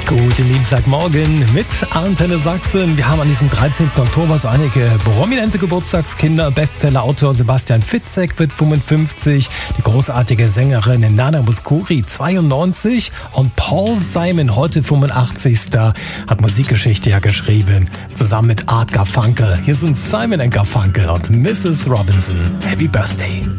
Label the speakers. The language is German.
Speaker 1: Guten Dienstagmorgen mit Antenne Sachsen. Wir haben an diesem 13. Oktober so einige prominente Geburtstagskinder. Bestsellerautor Sebastian Fitzek wird 55, die großartige Sängerin Nana Mouskouri 92 und Paul Simon, heute 85. hat Musikgeschichte ja geschrieben, zusammen mit Art Garfunkel. Hier sind Simon & Garfunkel und Mrs. Robinson. Happy Birthday!